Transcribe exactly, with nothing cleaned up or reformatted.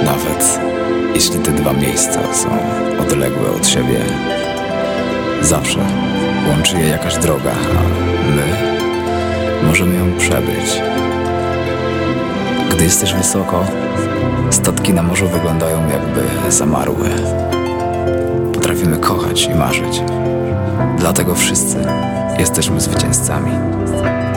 Nawet jeśli te dwa miejsca są odległe od siebie, zawsze łączy je jakaś droga, a my możemy ją przebyć. Gdy jesteś wysoko, statki na morzu wyglądają jakby zamarły. Potrafimy kochać i marzyć. Dlatego wszyscy jesteśmy zwycięzcami.